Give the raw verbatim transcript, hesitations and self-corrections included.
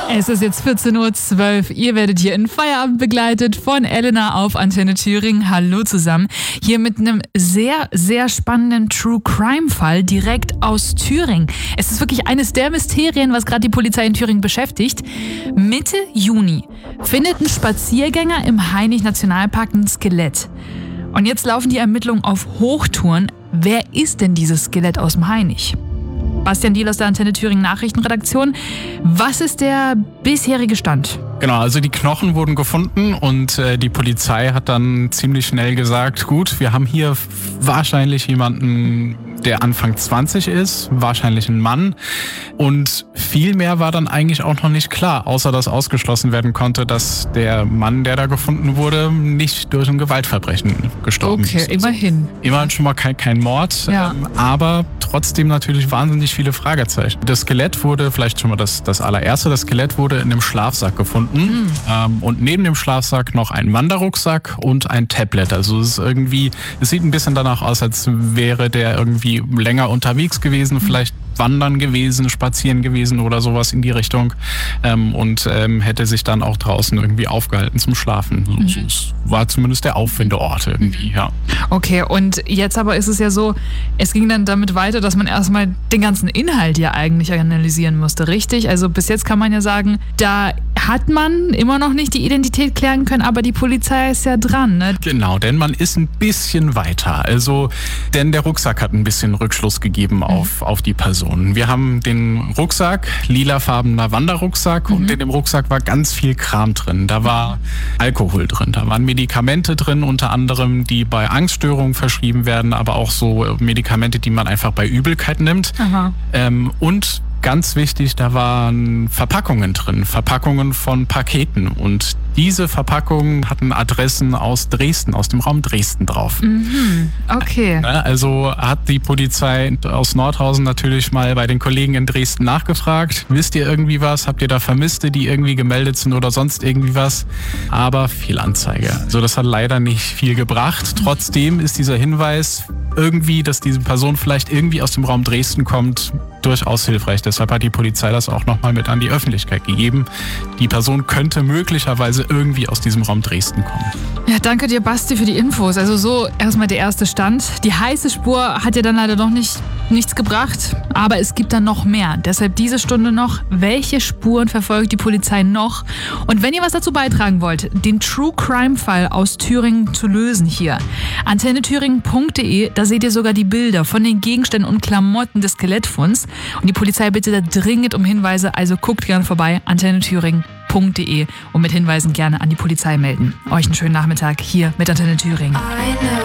Es ist jetzt vierzehn Uhr zwölf. Ihr werdet hier in Feierabend begleitet von Elena auf Antenne Thüringen. Hallo zusammen. Hier mit einem sehr, sehr spannenden True-Crime-Fall direkt aus Thüringen. Es ist wirklich eines der Mysterien, was gerade die Polizei in Thüringen beschäftigt. Mitte Juni findet ein Spaziergänger im Hainich-Nationalpark ein Skelett. Und jetzt laufen die Ermittlungen auf Hochtouren. Wer ist denn dieses Skelett aus dem Hainich? Bastian Diel aus der Antenne Thüringen Nachrichtenredaktion. Was ist der bisherige Stand? Genau, also die Knochen wurden gefunden und äh, die Polizei hat dann ziemlich schnell gesagt, gut, wir haben hier wahrscheinlich jemanden, der Anfang zwanzig ist, wahrscheinlich ein Mann. Und viel mehr war dann eigentlich auch noch nicht klar, außer dass ausgeschlossen werden konnte, dass der Mann, der da gefunden wurde, nicht durch ein Gewaltverbrechen gestorben okay, ist. Okay, immerhin. Immerhin schon mal kein, kein Mord, ja. ähm, aber trotzdem natürlich wahnsinnig viele Fragezeichen. Das Skelett wurde, vielleicht schon mal das, das allererste, das Skelett wurde in einem Schlafsack gefunden. Mhm. Ähm, und neben dem Schlafsack noch ein Wanderrucksack und ein Tablet. Also es ist irgendwie, es sieht ein bisschen danach aus, als wäre der irgendwie länger unterwegs gewesen, vielleicht wandern gewesen, spazieren gewesen oder sowas in die Richtung ähm, und ähm, hätte sich dann auch draußen irgendwie aufgehalten zum Schlafen. Mhm. So, es war zumindest der Auffindeort irgendwie, ja. Okay, und jetzt aber ist es ja so, es ging dann damit weiter, dass man erstmal den ganzen Inhalt ja eigentlich analysieren musste, richtig? Also bis jetzt kann man ja sagen, da hat man immer noch nicht die Identität klären können, aber die Polizei ist ja dran, ne? Genau, denn man ist ein bisschen weiter. Also, denn der Rucksack hat ein bisschen Rückschluss gegeben auf, mhm. auf die Person. Wir haben den Rucksack, lilafarbener Wanderrucksack, mhm. und in dem Rucksack war ganz viel Kram drin. Da war Alkohol drin, da waren Medikamente drin, unter anderem, die bei Angststörungen verschrieben werden, aber auch so Medikamente, die man einfach bei Übelkeit nimmt. Aha. Ähm, und ganz wichtig, da waren Verpackungen drin, Verpackungen von Paketen. Und diese Verpackungen hatten Adressen aus Dresden, aus dem Raum Dresden drauf. Mhm, okay. Also hat die Polizei aus Nordhausen natürlich mal bei den Kollegen in Dresden nachgefragt. Wisst ihr irgendwie was? Habt ihr da Vermisste, die irgendwie gemeldet sind oder sonst irgendwie was? Aber Fehlanzeige. Also das hat leider nicht viel gebracht. Trotzdem ist dieser Hinweis irgendwie, dass diese Person vielleicht irgendwie aus dem Raum Dresden kommt, durchaus hilfreich. Deshalb hat die Polizei das auch nochmal mit an die Öffentlichkeit gegeben. Die Person könnte möglicherweise irgendwie aus diesem Raum Dresden kommen. Ja, danke dir, Basti, für die Infos. Also so erstmal der erste Stand. Die heiße Spur hat ja dann leider noch nicht nichts gebracht, aber es gibt dann noch mehr. Deshalb diese Stunde noch. Welche Spuren verfolgt die Polizei noch? Und wenn ihr was dazu beitragen wollt, den True-Crime-Fall aus Thüringen zu lösen hier, antenne thüringen punkt de, da seht ihr sogar die Bilder von den Gegenständen und Klamotten des Skelettfunds. Und die Polizei bittet da dringend um Hinweise, also guckt gerne vorbei, antenne thüringen punkt de und mit Hinweisen gerne an die Polizei melden. Euch einen schönen Nachmittag hier mit Antenne Thüringen.